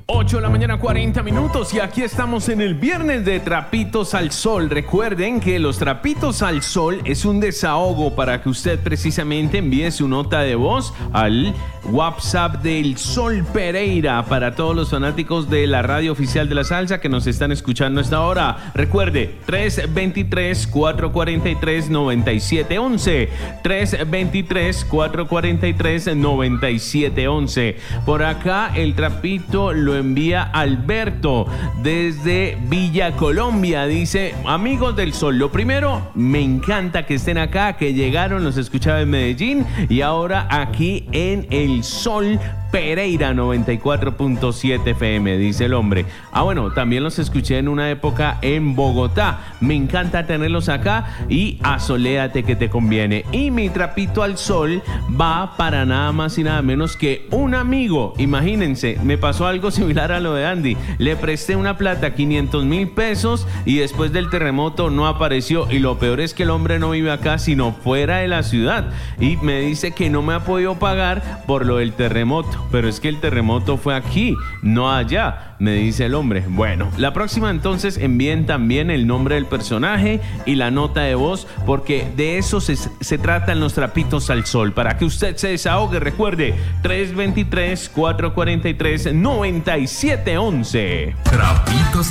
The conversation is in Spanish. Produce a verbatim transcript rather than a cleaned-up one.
ocho de la mañana, cuarenta minutos, y aquí estamos en el viernes de Trapitos al Sol. Recuerden que los Trapitos al Sol es un desahogo para que usted precisamente envíe su nota de voz al WhatsApp del Sol Pereira para todos los fanáticos de la radio oficial de la salsa que nos están escuchando a esta hora. Recuerde, tres dos tres, cuatro cuatro tres, nueve siete uno uno, tres dos tres, cuatro cuatro tres, nueve siete uno uno. Por acá el trapito lo envía Alberto desde Villa Colombia. Dice: amigos del Sol, lo primero, me encanta que estén acá, que llegaron, los escuchaba en Medellín y ahora aquí en el Sol Pereira noventa y cuatro punto siete F M, dice el hombre. Ah, bueno, también los escuché en una época en Bogotá. Me encanta tenerlos acá y asoléate que te conviene. Y mi trapito al sol va para nada más y nada menos que un amigo. Imagínense, me pasó algo similar a lo de Andy. Le presté una plata, quinientos mil pesos, y después del terremoto no apareció. Y lo peor es que el hombre no vive acá, sino fuera de la ciudad. Y me dice que no me ha podido pagar por lo del terremoto. Pero es que el terremoto fue aquí, no allá, me dice el hombre. Bueno, la próxima entonces envíen también el nombre del personaje y la nota de voz, porque de eso se, se trata en los Trapitos al Sol, para que usted se desahogue. Recuerde, tres dos tres, cuatro cuatro tres, nueve siete uno uno. Trapitos